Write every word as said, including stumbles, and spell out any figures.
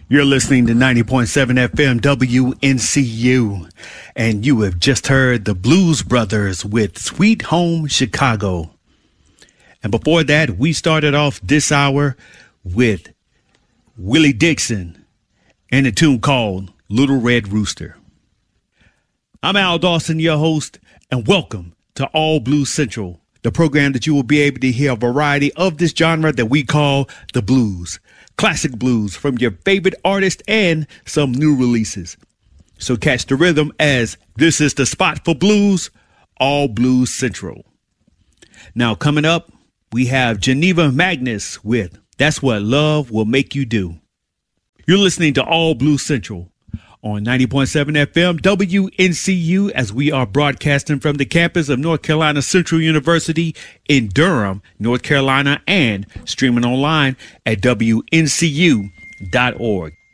You're listening to ninety point seven F M W N C U, and you have just heard the Blues Brothers with Sweet Home Chicago. And before that, we started off this hour with Willie Dixon and a tune called Little Red Rooster. I'm Al Dawson, your host, and welcome to All Blues Central, the program that you will be able to hear a variety of this genre that we call the blues. Classic blues from your favorite artist and some new releases. So catch the rhythm as this is the spot for blues, All Blues Central. Now coming up, we have Geneva Magnus with That's What Love Will Make You Do. You're listening to All Blues Central on ninety point seven F M W N C U as we are broadcasting from the campus of North Carolina Central University in Durham, North Carolina, and streaming online at W N C U dot org.